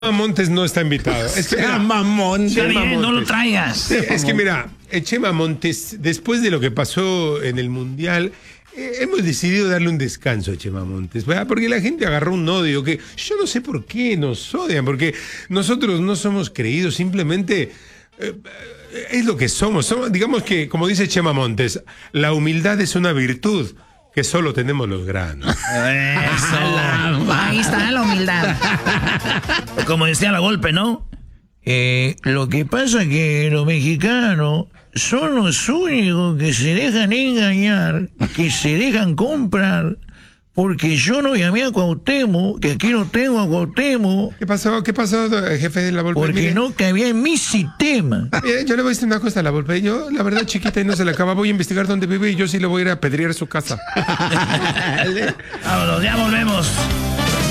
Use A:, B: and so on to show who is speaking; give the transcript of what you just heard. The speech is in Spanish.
A: Montes no está invitado. Es que
B: Chema Montes.
C: Está bien, no lo traigas.
A: Es que mira, Chema Montes, después de lo que pasó en el Mundial, hemos decidido darle un descanso a Chema Montes, ¿verdad? Porque la gente agarró un odio que yo no sé por qué nos odian, porque nosotros no somos creídos, simplemente es lo que somos. Digamos que, como dice Chema Montes, la humildad es una virtud que solo tenemos los granos.
C: Ahí está la humildad. Como decía la Golpe, ¿no? Lo que pasa es que los mexicanos son los únicos que se dejan engañar, que se dejan comprar, porque yo no llamé a Cuauhtémoc, que aquí no tengo a Cuauhtémoc.
A: ¿Qué pasó, jefe de la Volpe?
C: Porque
A: Mire,
C: no cabía en mi sistema.
A: mire, yo le voy a decir una cosa a la Volpe. Yo, la verdad, chiquita y no se la acaba. Voy a investigar dónde vive y yo sí le voy a ir a apedrear su casa.
C: Vámonos, ya volvemos.